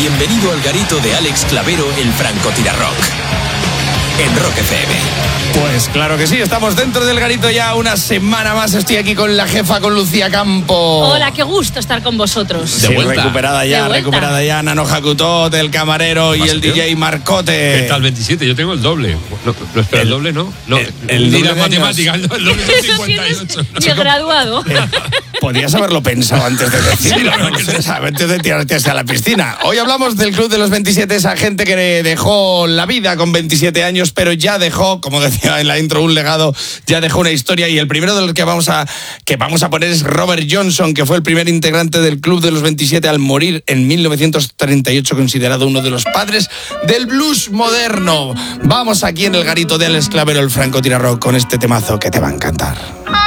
Bienvenido al garito de Alex Clavero, el francotirarrock. En Rock FM. Pues claro que sí, estamos dentro del garito ya una semana más. Estoy aquí con la jefa, con Lucía Campo. Hola, qué gusto estar con vosotros. De vuelta. Recuperada ya Nano Jacutot, el camarero y el DJ Marcote. ¿Qué tal 27? Yo tengo el doble. No espera, el doble no. El ni doble las matemáticas, no, el doble son 58. Ni graduado. Podrías haberlo pensado antes de decirlo, antes de tirarte hacia la piscina. Hoy hablamos del Club de los 27, esa gente que dejó la vida con 27 años, pero ya dejó, como decía en la intro, un legado, ya dejó una historia, y el primero de los que vamos a poner es Robert Johnson, que fue el primer integrante del Club de los 27 al morir en 1938, considerado uno de los padres del blues moderno. Vamos aquí en el garito de Alex Clavero, el francotirarrock, con este temazo que te va a encantar.